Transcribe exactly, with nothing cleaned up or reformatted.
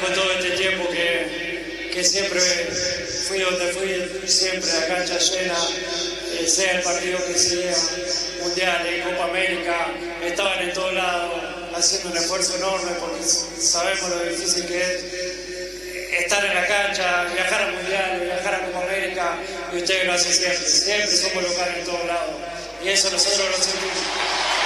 agradezco todo este tiempo que, que siempre fui donde fui, siempre la cancha llena, eh, sea el partido que sea, Mundiales, Copa América, estaban en todos lados haciendo un esfuerzo enorme porque sabemos lo difícil que es estar en la cancha, viajar a Mundial, viajar a Copa América, y ustedes lo hacen siempre, siempre somos locales en todos lados, y eso nosotros lo sentimos.